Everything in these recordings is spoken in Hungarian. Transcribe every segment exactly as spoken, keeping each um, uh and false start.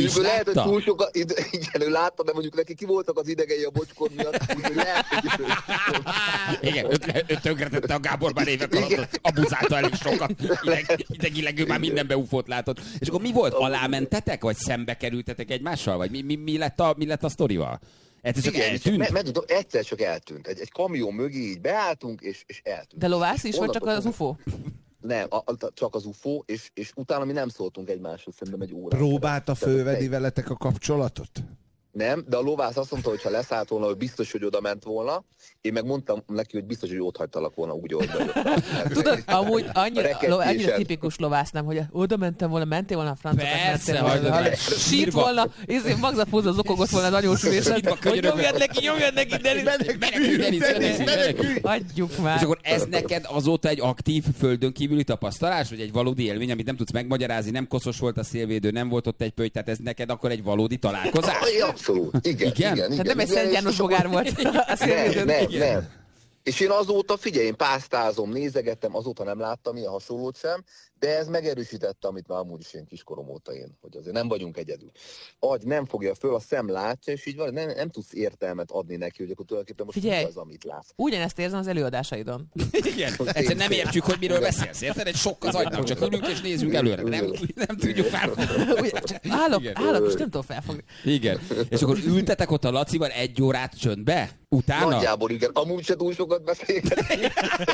is lehet, hogy látta? túl sokat, igen, ő látta, de mondjuk neki ki voltak az idegei a bocskor miatt, úgyhogy lehet, hogy... Igen, ő tönkretette a Gábor már évek alatt, abuzálta elég sokat, ideg, idegileg ő már mindenbe ufót látott. És akkor mi volt? Alámentetek, vagy szembe kerültetek egymással? Vagy mi, mi, mi, lett, a, mi lett a sztorival? Egyszer csak igen, eltűnt? Me, me, tudom, egyszer csak eltűnt. Egy, egy kamion mögé így beálltunk, és, és eltűnt. De lovász is, vagy csak az ufó? Nem, a, a, csak az ufó, és, és utána mi nem szóltunk egymáshoz, szerintem egy órát. Próbálta fölvenni veletek a kapcsolatot? Nem, de a lovász azt mondta, hogy ha leszállt volna, hogy biztos, hogy oda ment volna. Én meg mondtam neki, hogy biztos, hogy ott hagytalak volna úgy, ahogy vagyok. Tudod, amúgy annyira, annyira tipikus lovász, nem, hogy oda mentem volna, mentél volna a francokat, persze, mentél sírt volna, és magzatpózza zokogott volna az anyósülésed, hogy nyomjad neki, nyomjad neki, Denis, menekülj, Denis, menekülj! Adjuk már. És akkor ez neked azóta egy aktív földön kívüli tapasztalás, vagy egy valódi élmény, amit nem tudsz megmagyarázni, nem koszos volt a szélvédő, nem volt ott egy pöty, tehát ez neked akkor egy valódi találkozás? Abszolút, igen, igen, igen. Tehát nem egy Szent János bogár volt a szélvédőn. Nem, nem, nem. És én azóta, figyelj, én pásztázom, nézegettem, azóta nem láttam ilyen hasonlót sem, de ez megerősítette, amit már amúgy is én kiskorom óta én, hogy azért nem vagyunk egyedül. Agy nem fogja föl, a szem látja, és így van, nem, nem tudsz értelmet adni neki, hogy akkor tulajdonképpen most figyelj, az, amit látsz. Ugyanezt érzem az előadásaidon. Igen, egyszerűen nem értjük, hogy miről beszélsz, érted? Egy sok az agynak, csak ülünk és nézzünk előre. Nem, nem tudjuk felfogni. Állok, állok, és nem tudom felfogni. Igen. És akkor ültetek ott a Lacival egy órát csöndbe? Utána? Nagyjából igen, amúgy se túl sokat beszélgetünk.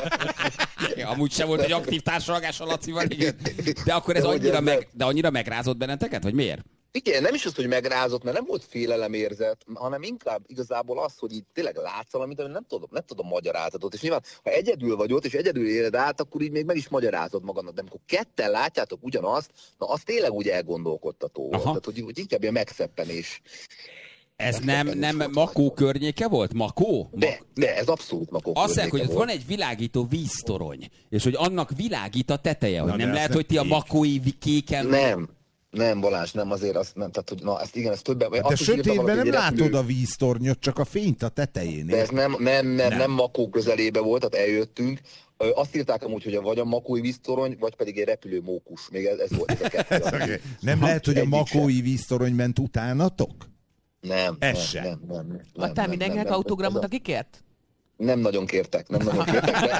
Amúgy se volt egy aktív társalgás a Lacival, igen. De akkor ez annyira, meg, de annyira megrázott benneteket, vagy miért? Igen, nem is az, hogy megrázott, mert nem volt félelemérzet, hanem inkább igazából az, hogy így tényleg látsz valamit, amit nem tudom, nem tudom magyarázatot. És nyilván, ha egyedül vagy ott, és egyedül éled át, akkor így még meg is magyarázod magadnak. De amikor ketten látjátok ugyanazt, na az tényleg úgy elgondolkodtató volt. Tehát, hogy, hogy inkább ilyen megszeppenés. Ez nem, nem Makó környéke volt? Makó? De, de ez abszolút Makó környéke. Azt mondják, hogy ott volt. van egy világító víztorony, és hogy annak világít a teteje, hogy na, nem lehet, hogy ti a makói kéken... Nem. Nem, Balázs, nem azért azt nem, tehát hogy na ezt igen, ezt többen... Hát te sötétben nem látod a víztornyot, csak a fényt a tetején. De ez nem, nem, nem, nem. nem Makó közelébe volt, tehát eljöttünk. Azt írták amúgy, hogy vagy a makói víztorony, vagy pedig egy repülő mókus. Még ez, ez volt ez a kettő. Okay. Nem lehet, hogy a makói víztorony ment utánatok? Nem, ez nem, sem. nem, nem, nem. Adtál mindenkinek autogramot, aki kért? Nem nagyon kértek, nem nagyon kértek, de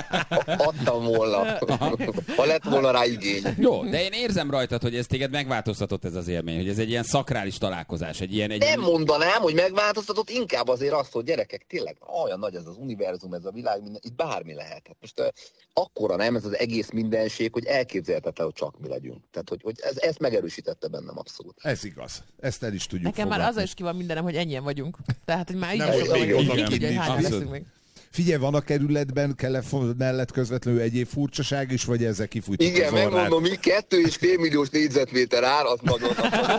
adtam volna, ha lett volna rá igény. Jó, de én érzem rajtad, hogy ez téged megváltoztatott ez az élmény, hogy ez egy ilyen szakrális találkozás, egy ilyen... Egy... Nem mondanám, hogy megváltoztatott, inkább azért azt, hogy gyerekek, tényleg olyan nagy ez az univerzum, ez a világ, minden, itt bármi lehet. Hát most uh, akkora nem ez az egész mindenség, hogy elképzelhetetlen, hogy csak mi legyünk. Tehát, hogy, hogy ez, ezt megerősítette bennem abszolút. Ez igaz. Ezt el is tudjuk Nekem fogadni. már azzal is ki van mindenem, hogy ennyien vagyunk. Tehát, hogy már így Nem, is hogy sokan még vagyunk. oda Ki tudja, hogy mindig. hányan Abszolút. leszünk még. Figyelj, van a kerületben telefon mellett közvetlenül egyéb furcsaság is, vagy ezzel kifújtuk igen, az orrát? megmondom, mi kettő és fél milliós négyzetméter ár, az nagyon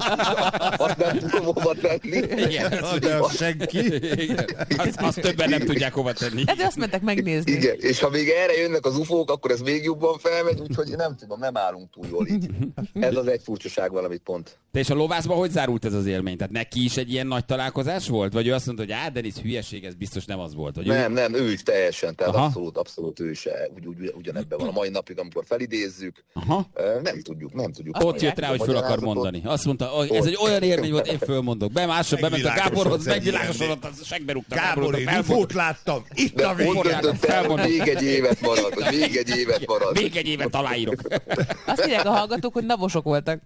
azt nem tudom hova tenni. Igen, De az senki. Igen. Azt, azt többen nem tudják hova tenni. Hát azt mentek megnézni. Igen, és ha még erre jönnek az ufók, akkor ez még jobban felmegy, úgyhogy nem tudom, nem állunk túl jól így. Ez az egy furcsaság valamit pont. Te és a lovászban hogy zárult ez az élmény? Tehát neki is egy ilyen nagy találkozás volt? Vagy ő azt mondta, hogy á, Denis, hülyeség, ez biztos nem az volt? Vagy Nem, ő... nem, ő is teljesen, tehát Aha. abszolút, abszolút ő is ugy, ugy, ugyanebben van a mai napig, amikor felidézzük. Aha. Nem tudjuk, nem tudjuk. Ott jött rá, hogy föl akar mondani. Azt mondta, hogy ez egy olyan élmény volt, én fölmondok. Bemásra bement a Gáborhoz, megvilágosodott, a segbe rúgta Gábor, én ufót láttam. Itt De a ott végén. döntött el, hogy még egy évet marad, hogy még egy évet marad. Még egy évet aláírok. Azt írják a hallgatók, hogy navosok voltak.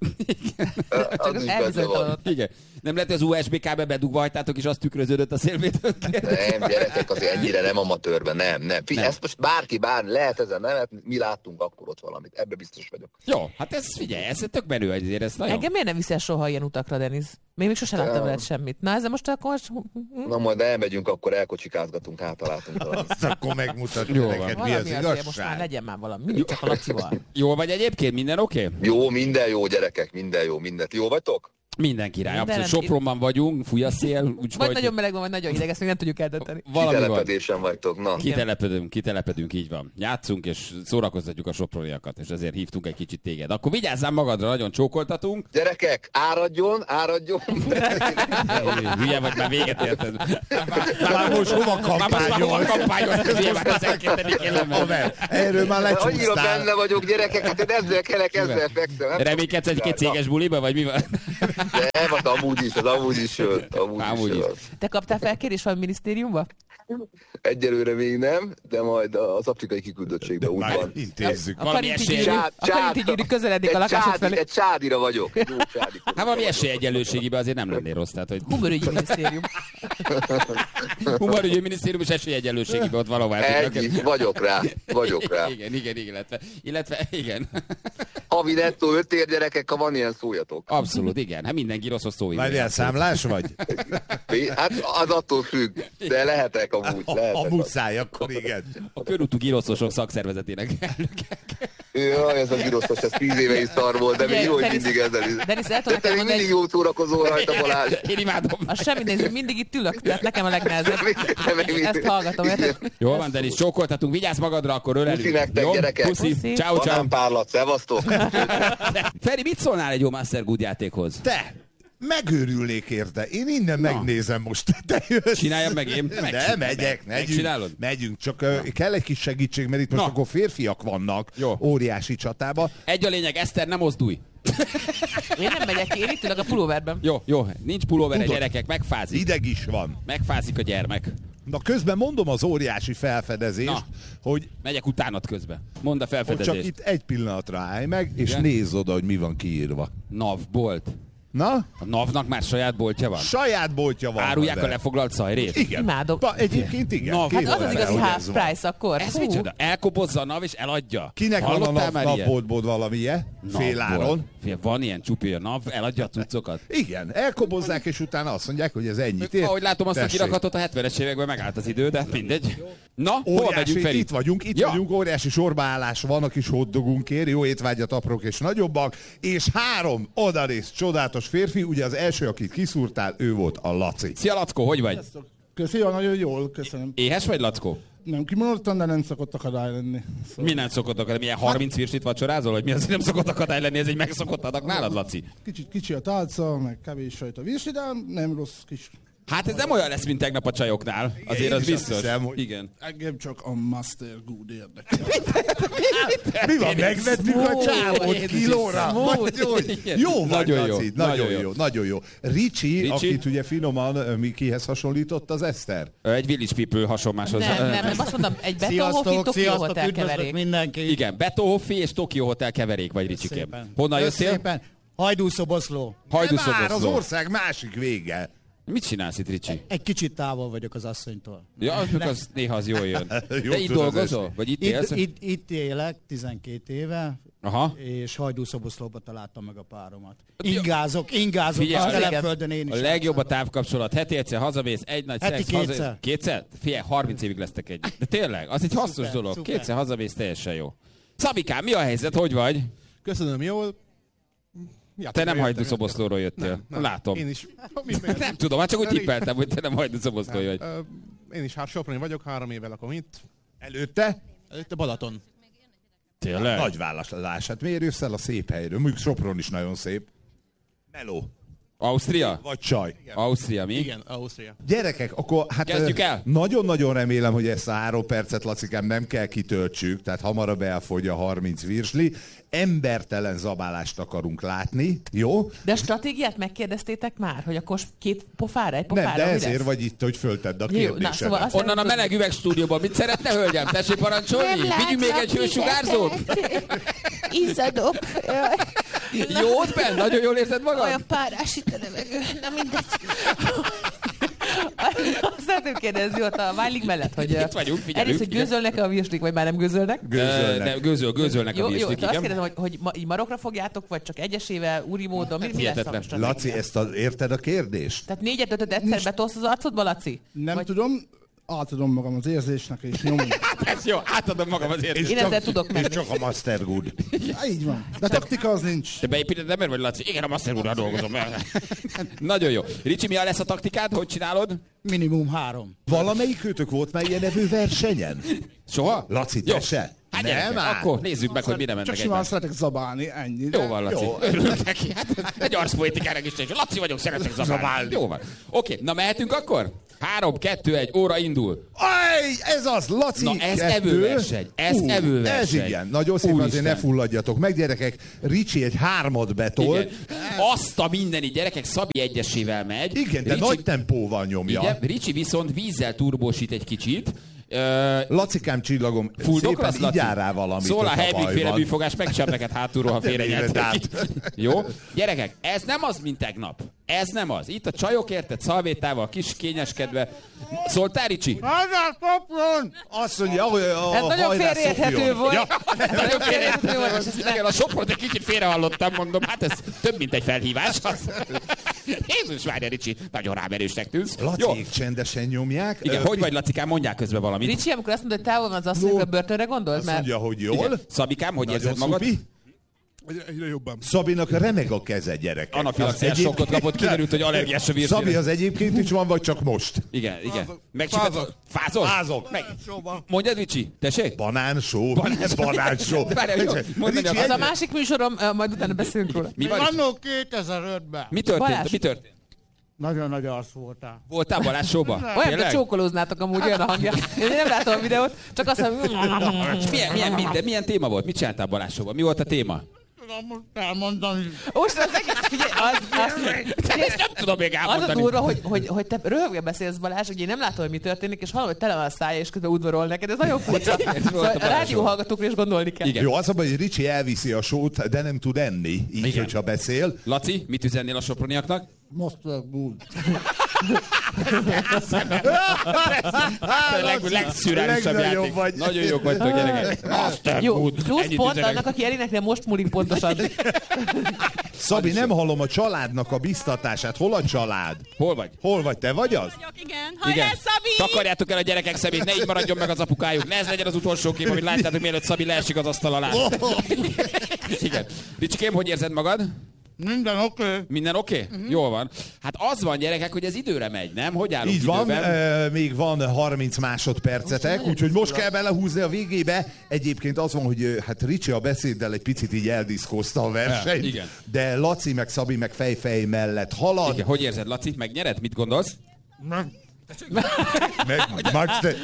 Az Csak is az benne elbizonytalanodott. van. Igen. Nem lehet, hogy az u es bé kábe bedugva hagytátok, és az tükröződött a szélvédőkkel? Nem, gyerekek, azért ennyire nem amatőrben, nem, nem. Figyelj, ezt most bárki, bár lehet ezen nevet, mi láttunk akkor ott valamit, ebbe biztos vagyok. Jó, hát ez figyelj, ez tök menő, ezért ez nagyon... Engem miért nem viszel soha ilyen utakra, Denis? Még még sose láttam veled semmit. Na, ezzel most akkor... Na majd elmegyünk, akkor elkocsikázgatunk, átaláltunk valamit. Azt akkor megmutatja Jó van. neked, mi az Valami azért most már igazság. legyen már valami. Mindig csak a Lacival. Jól vagy egyébként? Minden oké? Okay? Jó, minden jó, gyerekek, minden jó, mindent. Jó vagytok? Minden király. Minden Abszolút Sopronban vagyunk, fúj a szél, úgyhogy... Vagy nagyon meleg van, vagy nagyon hideg, ezt még nem tudjuk eldönteni. Valami van. Kitelepedésen vagytok, na. Kitelepedünk, kitelepedünk, így van. Játszunk, és szórakoztatjuk a soproniakat, és ezért hívtunk egy kicsit téged. Akkor vigyázzál magadra, nagyon csókoltatunk. Gyerekek, áradjon, áradjon. Hülye vagy, már véget érted. Már most hova Már most már hova kampányol? kampányol, hülye már az elkezdeni Erről már Annyira lecsúsztál. benne vagyok, gyerekek, hát én ezzel kelek, ezzel fekszem. Nem Reménykedsz egy-két céges buliba, vagy mi van? amúgy is, az amúgy is jött. Amúgy, amúgy is. is. Te kaptál felkérés valami minisztériumba? Egyelőre még nem, de majd az afrikai kiküldöttségben úgy Már van. intézzük. A Valami karinti esély. gyűrű, Csád- a karinti gyűrű közeledik a egy lakásod csádi, felé. egy csádira vagyok. Jó csádi. Hát valami esélyegyenlőségiben azért nem lennél rossz. Tehát, hogy Humorügyi minisztérium. humorügyi minisztérium és esélyegyenlőségiben ott valahová. Ennyi, vagyok rá, vagyok rá. Igen, igen, igen, illetve, illetve igen. Havi nettó öt ér gyerekek, ha van ilyen, szóljatok. Abszolút, igen. Hát mindenki rosszos szó. Várjál, számlás vagy? Hát az attól függ, de lehetek amúgy. A, Lehetek. a muszáj, akkor igen. A körútú giroszosok szakszervezetének elnöke. Jaj, ez a giroszos, ez tíz éve is szar volt, de még Ugye, jó, hogy Denis- mindig ezzel is. Denis, el De tudom te neked még mondani, mindig jó szórakozol rajta, Balázs. Én imádom. az semmi néző, mindig itt ülök, tehát nekem a legnehezebb. De még mindig- Ezt hallgatom, érted? Jól van, Denis, csókoltatunk, vigyázz magadra, akkor ölelünk. Puszi nektek, Jó? gyerekek. Puszi, Puszi. ciao, ciao. Banánpárlat, szevasztok! Feri, mit szólnál egy jó Master Good játékhoz? Te! Megőrülnék érte. Én innen megnézem most. Te jössz. Csináljam meg én? Nem, Megcsinálom. megyek, megyünk, Megcsinálod? megyünk. Csak uh, kell egy kis segítség, mert itt most Na. akkor férfiak vannak Jó. óriási csatába. Egy a lényeg, Eszter, nem mozdulj. Én nem megyek, én itt ülök a pulóverben. Jó, jó, nincs pulóver, Tudod. gyerekek, megfázik. Ideg is van. Megfázik a gyermek. Na közben mondom az óriási felfedezést, Na. hogy, Megyek utánad közben. Mondd a hogy csak felfedezést. itt egy pillanatra állj meg, és Igen? nézd oda, hogy mi van kiírva. NAV bolt. Na? A NAV-nak már saját boltja van. Saját boltja van. Árulják de. a lefoglalt szajrét. Igen. Imádom. Pa, egyébként igen. Na, Két Hát az az olyan igazi el, hogy half ez van. price akkor. Ez Hú. micsoda? Elkobozza a NAV és eladja. Kinek Hallottál van a már nap, ilyet? napboltból valamilyen? Fél NAV áron? bolt. Fél, van ilyen csupi, a NAV eladja a cuccokat. Igen, elkobozzák, és utána azt mondják, hogy ez ennyit ér. Ahogy látom azt a Tessék. kirakatot, a hetvenes években megállt az idő, de mindegy. Na, hol Óriási, megyünk, Feri? itt vagyunk, itt Ja. vagyunk, óriási sorbaállás van a kis hotdogunkért, jó étvágyat aprók és nagyobbak, és három odarész csodálatos férfi, ugye az első, akit kiszúrtál, ő volt a Laci. Szia, Lackó, hogy vagy? Köszi, jó, nagyon jól, köszönöm. Éhes vagy, Lackó? Nem kimondottan, de nem szokott akadály lenni. Szóval Mi nem szokott akadály? Milyen harminc virslit vacsorázol, vagy mi az, hogy nem szokott akadály lenni? Ez egy megszokott adag nálad, Laci? kicsit kicsi a tálca, meg kevés sajt a virsi, de nem rossz kis. Hát ez nem olyan lesz, mint tegnap a csajoknál. Azért Én az is azt biztos. hiszem, hogy- Igen. Engem csak a Master Good érdekel. Mi van, megvettük a Smooth. csávot Jézus, kilóra? smooth. Vagy hogy? Jó van, Nagyon jó, Laci, nagyon nagyon jó, jó. nagyon jó. Ricsi, Ricsi? akit ugye finoman ö, mi kihez hasonlított az Eszter? Ö, Egy Village People hasonláshoz. Nem, nem, nem, azt mondom, egy Beton Hoffi, Sziasztok, Tokyo sziasztok, Hotel üdvözlök keverék. mindenki. Igen, Beto Hoffi és Tokyo Hotel keverék vagy, Ricsikém. Szépen. Honnan Kösz jöttél? Szépen. Hajdúszoboszló. Nem már, az Hajdúszoboszló. ország másik vége. Mit csinálsz itt, Ricsi? Egy kicsit távol vagyok az asszonytól. Ja, az, az néha az jól jön. Jó De itt tudod dolgozol? esni. Vagy itt élsz? Itt, itt, itt élek tizenkét éve, Aha. és Hajdúszoboszlóba találtam meg a páromat. Ingázok, ingázok, Figyelj, a az- telepföldön én is. A legjobb a játszom. távkapcsolat. Heti egyszer hazamész, egy nagy Heti szex, kétszer. haza... Kétszer? Figyelj, harminc évig lesztek egy. De tényleg, az egy hasznos Szuper, dolog. szuper. Kétszer hazamész, teljesen jó. Szabikám, mi a helyzet? Hogy vagy? Köszönöm, jól. Ja, Te nem jöttem, Hajdúszoboszlóról jöttél. Nem, nem. Látom. Én is. Mit Nem tudom, hát csak úgy tippeltem, hogy te nem Hajdúszoboszlói vagy. Ö, Én is hát Soproni vagyok, három éve lakom itt. Előtte? Előtte Balaton. Tényleg? Nagy vállalás. Hát miért jössz el a szép helyről? Mondjuk Sopron is nagyon szép. Meló. Ausztria? Vagy csaj. Ausztria, mi? Igen, Ausztria. Gyerekek, akkor hát Kezdjük ö, el? nagyon-nagyon remélem, hogy ezt a három percet, Lacikám, nem kell kitöltsük, tehát hamarabb elfogy a harminc virsli. Embertelen zabálást akarunk látni, jó? De a stratégiát megkérdeztétek már, hogy akkor két pofára, egy pofára, Nem, de mi ezért lesz? vagy itt, hogy föltedd a Jó, na, kérdésedet. szóval azt Onnan a meleg üvegstúdióban mit szeretne, hölgyem? Tessék parancsolni? Vigyünk még egy hősugárzót? Izzadok. Jó, ott benn? Nagyon jól érzed magad? Olyan párás itt a levegő. Na mindegy. Azt szeretném kérdezni ott a Vájlig mellett, hogy Itt vagyunk, figyelünk, egyrészt, hogy igen. gőzölnek-e a virslik, vagy már nem gőzölnek? Gőzölnek. De gőzöl, gőzölnek a Jó, jó, virslik, de azt igen. kérdezem, hogy, hogy ma, így marokra fogjátok, vagy csak egyesével, úri módon, mi, mi lesz a Hihetetlen. stratégia? Laci, ezt a, érted a kérdést? Tehát négyet, ötöt egyszer betolsz az arcodba, Laci? Nem Vagy... tudom, átadom magam az érzésnek, és nyomom. Hát ez jó, átadom magam az érzést. Én ezzel tudok És menni. csak a Master Good. Ja, így van. De taktika az nincs. Te beépíted ember vagy, Laci? Igen, a Master úrral dolgozom. Nagyon jó. Ricsi, mi lesz a taktikád? Hogy csinálod? Minimum három. Valamelyik őtök volt már ilyen nevű versenyen? Soha? Laci, Jó. te se? Hát Nem gyerekek, áll. akkor nézzük meg, hogy mire Csak mentek simán egymás. szeretek zabálni, ennyi. Jó van, Laci. Jó. Örülök neki. Hát egy arszpoetikának is, Laci vagyok, szeretek zabálni. Jó van. Oké, na mehetünk akkor? Három, kettő, egy, óra indul. Aj, ez az, Laci. Na, ez kettő. evőverseny. Ez Ú, evőverseny. Ez igen. Nagyon szépen azért Úristen. ne fulladjatok meg, gyerekek. Ricsi egy hármat betolt. Igen. Azt a mindeni gyerekek Szabi egyesével megy. Igen, de Ricsi, nagy tempóval nyomja. igen, Ricsi viszont vízzel turbósít egy kicsit. Uh, Lacikám csillagom, Fuldoklasz, szépen így jár rá valamit. Szól a ott Heibig féle bajban. műfogás, megcsap neked hátulról, ha félrenyeltek. át. Jó? Gyerekek, ez nem az, mint tegnap. Ez nem az. Itt a csajok érted, szalvétával, kis kényeskedve. Szóltál, Ricsi? Azt mondja, hogy a Ez nagyon hajrá félreérthető szopjon. volt. Ja. Nagyon félreérthető volt. Igen, a soprot egy kicsit félrehallottam, mondom, hát ez több, mint egy felhívás. Jézus, várja, Ricsi, nagyon rám erősnek tűnsz. Jó. Lacik csendesen nyomják. Igen, Ö, hogy vagy, Lacikám, mondják közben valamit. Ricsi, amikor azt mondod, hogy távol van az asszony, a börtönre gondolt? Azt Mert mondja, hogy jól. Igen. Szabikám, hogy Nagyon érzed magad? szupi. Egyre, egyre jobban. Szabinak remeg a keze, gyerekek. Anafilaxiás Az egyéb- sokkot kapott, kiderült, hogy allergiás a Szabi, virsére. az egyébként is van, vagy csak most? Igen, igen. Fázok. Megcsipett? Fázok. Fázol? Fázok. Meg. Mondjad, Ricsi, tessék? Banánsó. Banánsó. Banánsó. Várjál, jó, mondani Ricsi, akarsz. az a másik műsorom, ö, majd utána beszélünk róla. Mi van? Ricsi? Annó kétezer-ötben. Mi történt? Balázs. Mi történt? Nagyon nagy arc voltál. Voltál Balázs showba? Olyan, mint Tényleg? csókolóznátok amúgy, olyan a hangja. Én nem látom a videót, csak azt mondom, És milyen, milyen, milyen, de milyen téma volt? Mit csináltál Balázs showba? Mi volt a téma? Tudom most elmondani. most az egész, figyelj, az, az, figyelj, Ezt nem tudom még az a elmondani. durva, hogy, hogy, hogy te röhögve beszélsz, Balázs, hogy én nem látom, hogy mi történik, és hallom, hogy tele van a szája, és közben udvarol neked. Ez nagyon furcsa. Szóval a rádió hallgatókra is gondolni kell. Igen. Jó, az a baj, hogy Ricsi elviszi a sót, de nem tud enni, így, Igen. hogyha beszél. Laci, mit üzennél a soproniaknak? Master Good. A leg, legszürelősebb legnagyobb játék. vagy. Nagyon jók vagytok, gyerekek. Master Jó, Good. plusz Ennyit pont üzenek. annak, aki elének, de most múlik pontosan. Szabi, nem hallom a családnak a biztatását. Hol a család? Hol vagy? Hol vagy? Te vagy az? vagyok, igen. Igen. Hajrá, Szabi! Takarjátok el a gyerekek szemét, ne így maradjon meg az apukájuk. Ne ez legyen az utolsó kép, amit láttátok, mielőtt Szabi leesik az asztal alá. Igen. Ricsikém, hogy érzed magad? Minden oké. Okay. Minden oké? Okay? Uh-huh. Jól van. Hát az van, gyerekek, hogy ez időre megy, nem? Hogy állunk Így van, időben? e, még van harminc másodpercetek, úgyhogy most kell belehúzni a végébe. Egyébként az van, hogy e, hát Ricsi a beszéddel egy picit így eldiszkozta a versenyt, Ja, igen. de Laci meg Szabi meg fej-fej mellett halad. Igen, hogy érzed, Laci? Megnyered? Mit gondolsz? Nem. Meg, Max, te...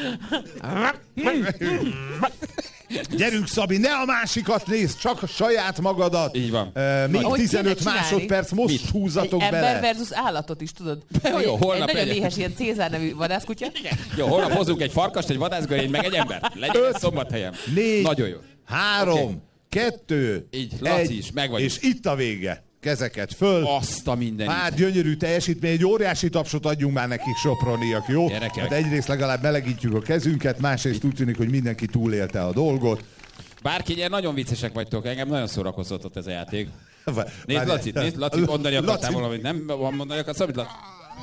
Gyerünk, Szabi, ne a másikat nézd, csak a saját magadat. Így van. E, még Ahogy tizenöt kéne csinálni. másodperc, most Mit? húzatok Egy ember bele. versus állatot is, tudod? Jó, jó, holnap egy nagyon legyen. éhes ilyen Cézár nevű vadászkutya. Jó, holnap hozunk egy farkast, egy vadászgörényt, meg egy ember. Legyen ez Szombathelyen. Négy, Nagyon jó. három, Oké. kettő, Így, Laci egy, is, meg vagyunk. és itt a vége. Kezeket föl. Azt a mindenit. Hát gyönyörű teljesítmény, egy óriási tapsot adjunk már nekik, soproniak, jó? Gyerekek. Hát egyrészt legalább melegítjük a kezünket, másrészt úgy tűnik, hogy mindenki túlélte a dolgot. Bárki, ilyen nagyon viccesek vagytok, engem nagyon szórakoztatott ez a játék. Nézd Várjál. Lacit, nézd, Laci, mondani akartál Laci- valamit, nem? Mondani akarsz valamit, Laci?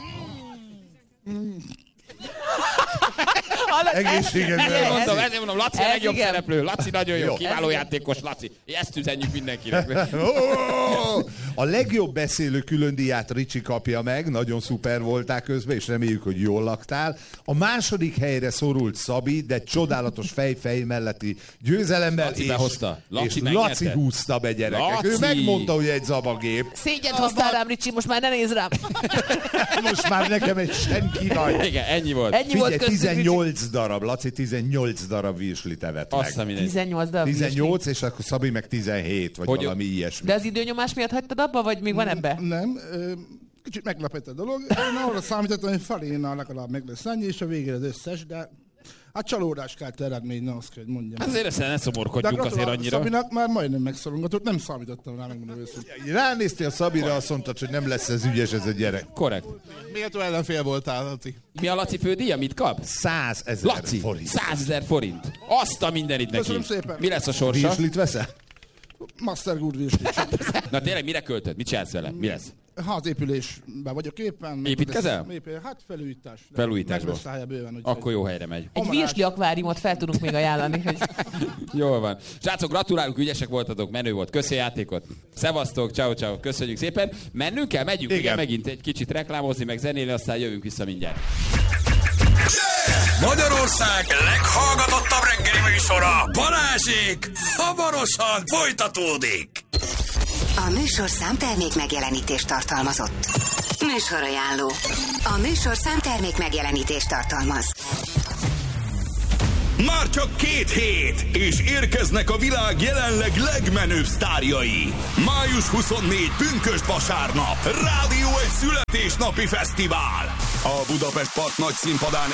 Egészséges. Ezért mondom, ezért mondom, Laci a Ez legjobb igen. szereplő, Laci nagyon jó, Jó. kiváló játékos, Laci. Ezt üzenjük mindenkinek. Ó, a legjobb beszélő különdíját Ricsi kapja meg, nagyon szuper voltál közben, és reméljük, hogy jól laktál. A második helyre szorult Szabi, de csodálatos fej-fej melletti győzelemmel, Laci és, behozta. Laci és megnyerte. Laci húzta be, gyerekek. Laci. Ő megmondta, hogy egy zabagép. Szégyent hoztál rám, Ricsi, most már ne nézz rám. Most már nekem egy senki vagy. Igen, ennyi volt. Ennyi volt Figyelj, köztük, Ricsi. tizennyolc darab, Laci tizennyolc darab virslit evett Azt meg. a mindenit. tizennyolc darab. tizennyolc, és akkor Szabi meg tizenhét, vagy Hogy- valami ilyesmi. De az időnyomás miatt hagytad abba, vagy még van ebbe? Nem. ö, Kicsit meglepett a dolog. Én arra számítottam, hogy felénnel legalább meg lesz ennyi, és a végére az összes, de hát csalódás kelt eredmény, ne azt kell, hogy mondjam. Azért ezt ne De szomorkodjunk azért gratulálok annyira. Szabinak már majdnem megszorongatott, nem számítottam rá, megmondom őszintén. Ránéztél Szabira, azt mondtad, hogy nem lesz ez ügyes ez a gyerek. Korrekt. Méltó ellenfél voltál, Laci. Mi a Laci fődíja? Mit kap? százezer Laci, forint. százezer forint. Azt a mindenit neki. Köszönöm szépen. Mi lesz a sorsa? Virslit veszel? Master Good virsli. Na tényleg, mire költöd? Mit csinálsz vele? Mi lesz? Házépülésben vagyok éppen. meg Építkezel? lesz- épül- Hát felújítás. de Felújításból. Meg lesz rája bőven. úgyhogy- Akkor jó helyre megy. Egy virsli akváriumot fel tudunk még ajánlani. Hogy... Jól van. Srácok, gratulálunk, ügyesek voltatok, menő volt. Köszi a játékot. Szevasztok, ciao ciao, köszönjük szépen. Mennünk kell, megyünk, igen. igen, megint egy kicsit reklámozni, meg zenélni, aztán jövünk vissza mindjárt. Magyarország leghallgatottabb reggeli műsora, Balázsék, hamarosan folytatódik. A műsorszám termék megjelenítést tartalmazott. Műsorajánló. A műsorszám termék megjelenítést tartalmaz. Már csak két hét, és érkeznek a világ jelenleg legmenőbb sztárjai. május huszonnégyedike pünkösd vasárnap. Rádió egy születésnapi fesztivál. A Budapest Park nagy színpadán